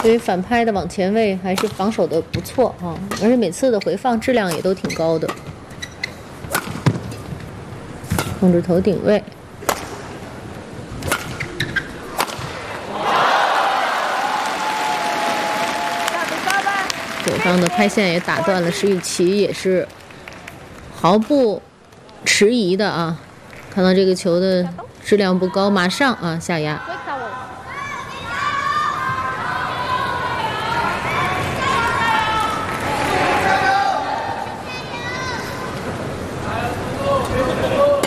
所以反拍的往前卫还是防守的不错啊，而且每次的回放质量也都挺高的。控制头顶位。 对方的拍线也打断了，石宇奇也是毫不迟疑的啊，看到这个球的质量不高，马上啊下压。